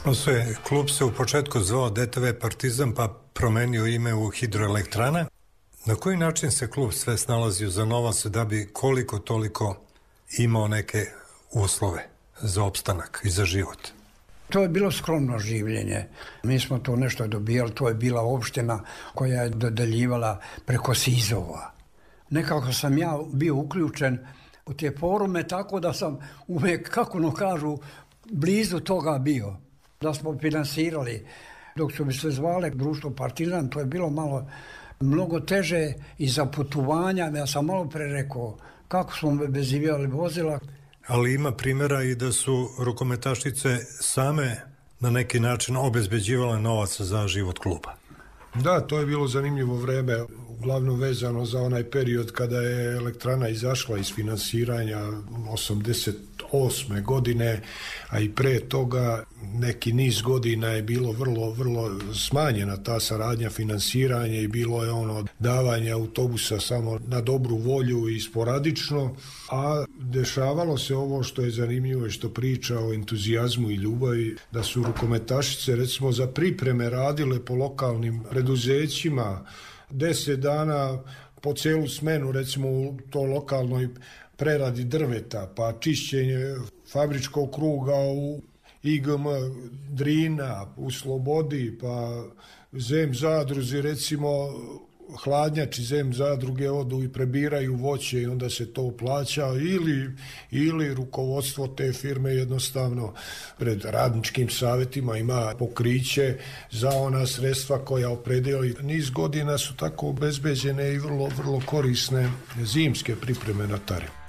Klub se u početku zvao DTV Partizan, pa promenio ime u Hidroelektrana. Na koji način se klub sve snalazio za novac da bi koliko toliko imao neke uslove za opstanak i za život? To je bilo skromno življenje. Mi smo to nešto dobijali, to je bila opština koja je dodeljivala preko SIZ-ova. Nekako sam ja bio uključen u te forume, tako da sam uvijek, kako no kažu, blizu toga bio. Da smo finansirali. Dok su mi se zvale društvo Partizan, to je bilo malo mnogo teže i za putovanja. Ja sam malo pre rekao kako smo bezivjeli vozila. Ali ima primjera i da su rukometašice same na neki način obezbeđivale novac za život kluba. Da, to je bilo zanimljivo vreme, uglavnom vezano za onaj period kada je Elektrana izašla iz finansiranja 88. godine, a i pre toga neki niz godina je bilo vrlo smanjena ta saradnja, finansiranje i bilo je ono davanje autobusa samo na dobru volju i sporadično, a dešavalo se ovo što je zanimljivo i što priča o entuzijazmu i ljubavi, da su rukometašice recimo za pripreme radile po lokalnim preduzećima 10 dana po celu smenu, recimo u to lokalnoj preradi drveta, pa čišćenje fabričkog kruga u IGM Drina, u Slobodi, pa Zem zadruzi, recimo hladnjači Zem zadruge odu i prebiraju voće i onda se to plaća, ili rukovodstvo te firme jednostavno pred radničkim savjetima ima pokriće za ona sredstva koja opredeli. Niz godina su tako obezbeđene i vrlo korisne zimske pripreme na teren.